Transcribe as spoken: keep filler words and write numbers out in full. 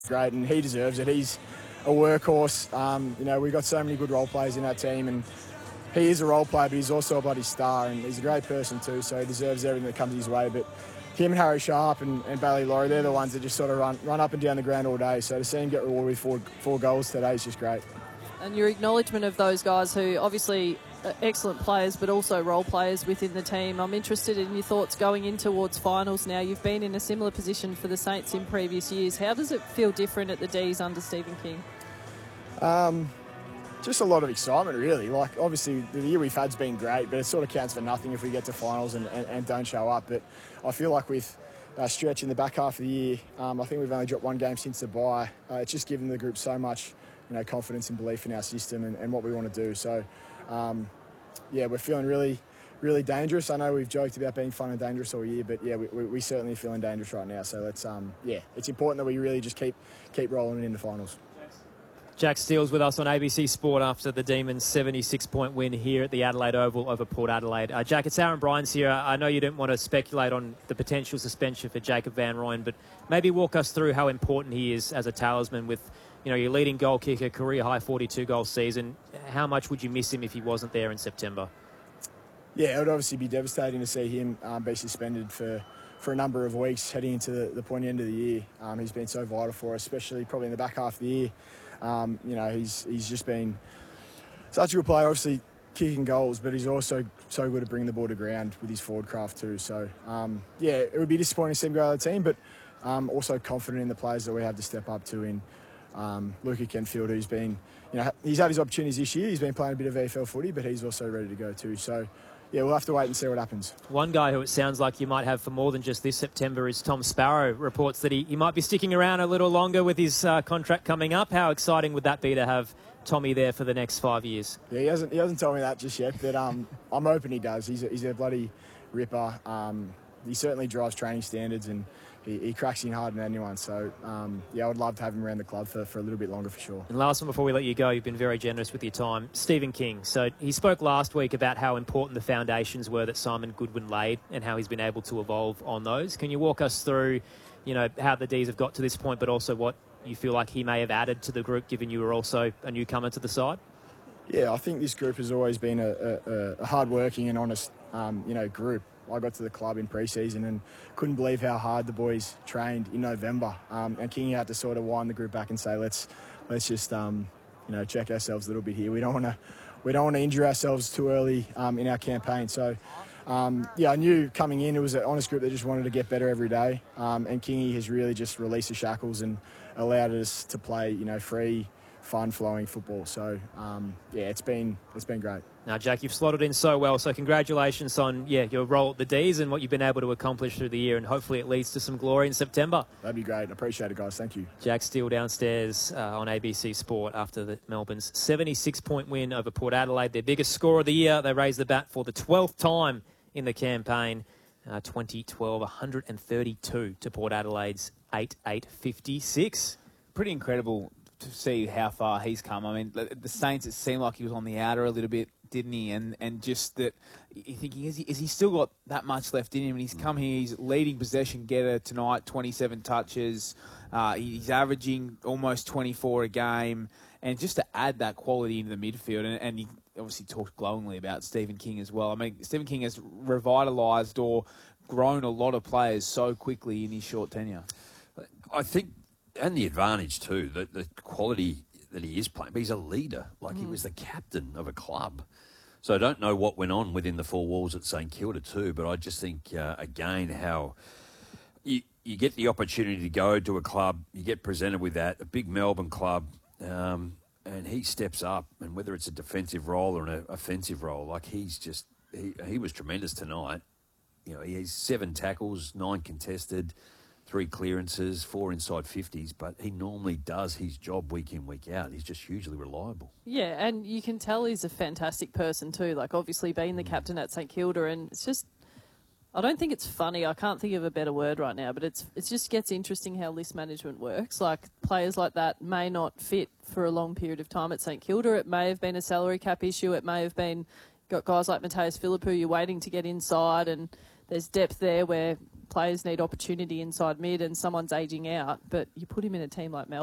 Great, and he deserves it. He's a workhorse. Um, you know, we've got so many good role players in our team, and he is a role player, but he's also a bloody star, and he's a great person too, so he deserves everything that comes his way. But him and Harry Sharp and, and Bailey Laurie, they're the ones that just sort of run, run up and down the ground all day. So to see him get rewarded with four, four goals today is just great. And your acknowledgement of those guys who obviously are excellent players but also role players within the team. I'm interested in your thoughts going in towards finals now. You've been in a similar position for the Saints in previous years. How does it feel different at the D's under Stephen King? Um, just a lot of excitement, really. Like, obviously, the year we've had's been great, but it sort of counts for nothing if we get to finals and, and, and don't show up. But I feel like with a stretch in the back half of the year, um, I think we've only dropped one game since the bye. Uh, it's just given the group so much, you know, confidence and belief in our system and, and what we want to do. So, um, yeah, we're feeling really, really dangerous. I know we've joked about being fun and dangerous all year, but yeah, we, we, we certainly are feeling dangerous right now. So let's, um, yeah, it's important that we really just keep keep rolling in the finals. Jack Steele's with us on A B C Sport after the Demons' seventy-six point win here at the Adelaide Oval over Port Adelaide. Uh, Jack, it's Aaron Bryans here. I know you didn't want to speculate on the potential suspension for Jacob van Rooyen, but maybe walk us through how important he is as a talisman with, you know, your leading goal kicker, career-high forty-two goal season. How much would you miss him if he wasn't there in September? Yeah, it would obviously be devastating to see him um, be suspended for, for a number of weeks heading into the, the pointy end of the year. Um, he's been so vital for us, especially probably in the back half of the year. Um, you know, he's he's just been such a good player, obviously kicking goals, but he's also so good at bringing the ball to ground with his forward craft too. So, um, yeah, it would be disappointing to see him go out of the team, but um, also confident in the players that we have to step up to in um, Luca Kenfield, who's been, you know, he's had his opportunities this year. He's been playing a bit of V F L footy, but he's also ready to go too. So, yeah, we'll have to wait and see what happens. One guy who it sounds like you might have for more than just this September is Tom Sparrow. Reports that he, he might be sticking around a little longer with his uh, contract coming up. How exciting would that be to have Tommy there for the next five years? Yeah, he hasn't he hasn't told me that just yet, but um, I'm hoping he does. He's a, he's a bloody ripper. Um, he certainly drives training standards, and he, he cracks in harder than anyone. So, um, yeah, I would love to have him around the club for, for a little bit longer for sure. And last one before we let you go, you've been very generous with your time. Stephen King. So he spoke last week about how important the foundations were that Simon Goodwin laid and how he's been able to evolve on those. Can you walk us through, you know, how the D's have got to this point, but also what you feel like he may have added to the group, given you were also a newcomer to the side? Yeah, I think this group has always been a, a, a hard-working and honest, um, you know, group. I got to the club in pre-season and couldn't believe how hard the boys trained in November. Um, and King had to sort of wind the group back and say, let's let's just um, you know, check ourselves a little bit here. We don't want to we don't want to injure ourselves too early um, in our campaign. So um, yeah, I knew coming in it was an honest group that just wanted to get better every day. Um, and Kingy has really just released the shackles and allowed us to play, you know, free, fun-flowing football. So um, yeah, it's been it's been great. Now, Jack, you've slotted in so well, so congratulations on yeah your role at the D's and what you've been able to accomplish through the year, and hopefully it leads to some glory in September. That'd be great. I appreciate it, guys. Thank you. Jack Steele downstairs uh, on A B C Sport after the Melbourne's seventy-six point win over Port Adelaide, their biggest score of the year. They raised the bat for the twelfth time in the campaign. Uh, twenty twelve, one hundred thirty-two to Port Adelaide's eight eight fifty-six. Pretty incredible to see how far he's come. I mean, the Saints, it seemed like he was on the outer a little bit, didn't he? And and just that, you're thinking, is he, is he still got that much left in him? And he's come here, he's leading possession getter tonight, twenty-seven touches. Uh, he's averaging almost twenty-four a game. And just to add that quality into the midfield, and, and he obviously talked glowingly about Stephen King as well. I mean, Stephen King has revitalised or grown a lot of players so quickly in his short tenure. I think, and the advantage too, that the quality that he is playing, but he's a leader. Like mm. he was the captain of a club. So I don't know what went on within the four walls at St Kilda too, but I just think, uh, again, how you, you get the opportunity to go to a club, you get presented with that, a big Melbourne club, um, and he steps up, and whether it's a defensive role or an offensive role, like he's just, he, he was tremendous tonight. You know, he has seven tackles, nine contested, three clearances, four inside fifties, but he normally does his job week in, week out. He's just hugely reliable. Yeah, and you can tell he's a fantastic person too, like obviously being the captain at St Kilda, and it's just, I don't think it's funny, I can't think of a better word right now, but it's it just gets interesting how list management works. Like, players like that may not fit for a long period of time at St Kilda. It may have been a salary cap issue. It may have been, got guys like Mateus Phillip who you're waiting to get inside, and there's depth there where players need opportunity inside mid and someone's ageing out, but you put him in a team like Melbourne.